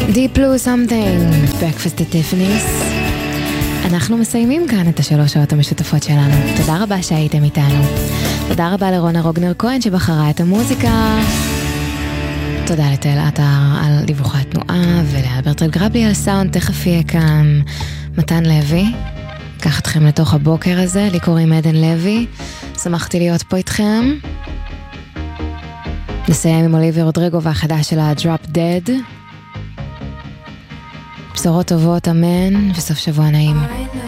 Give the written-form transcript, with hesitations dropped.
Deep Blue Something, Breakfast at Tiffany's. אנחנו מסיימים כאן את 3 שעות המשותפות שלנו. תודה רבה שהייתם איתנו. תודה רבה לרונה רוגנר כהן שבחרה את המוזיקה. תודה לתל עטר על דיווחי התנועה ולאלברט גרבלי על סאונד. תכף יהיה כאן מתן לוי. אקח אתכם לתוך הבוקר הזה. לי קוראים עדן לוי. שמחתי להיות פה איתכם. נסיים עם אוליביה רודריגו והחדש שלה Drop Dead. בשורות טובות, אמן, וסוף שבוע נעים.